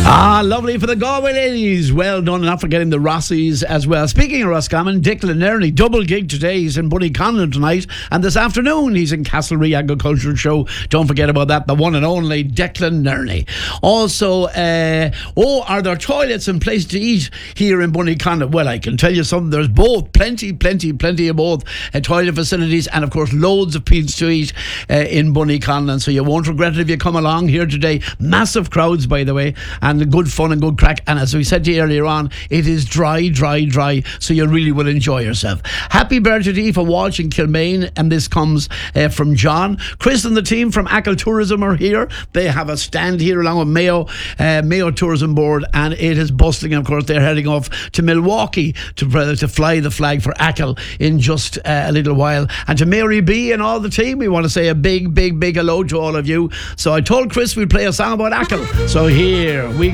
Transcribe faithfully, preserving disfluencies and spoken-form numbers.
Ah, lovely for the Galway ladies. Well done, not forgetting the Rossies as well. Speaking of Roscommon, Declan Nerney, double gig today. He's in Bunnyconlon tonight, and this afternoon he's in Castlereagh Agricultural Show. Don't forget about that, the one and only Declan Nerney. Also, uh, oh, are there toilets and place to eat here in Bunnyconlon? Well, I can tell you something. There's both, plenty, plenty, plenty of both uh, toilet facilities, and of course loads of places to eat uh, in Bunnyconlon. So you won't regret it if you come along here today. Massive crowds, by the way, and good fun and good crack. And as we said to you earlier on, it is dry, dry, dry, so you really will enjoy yourself. Happy birthday to Aoife Walsh in Kilmaine, and this comes uh, from John. Chris and the team from Achill Tourism are here. They have a stand here along with Mayo uh, Mayo Tourism Board, and it is bustling. Of course, they're heading off to Milwaukee to, uh, to fly the flag for Achill in just uh, a little while. And to Mary B and all the team, we want to say a big, big, big hello to all of you. So I told Chris we'd play a song about Achill. So here we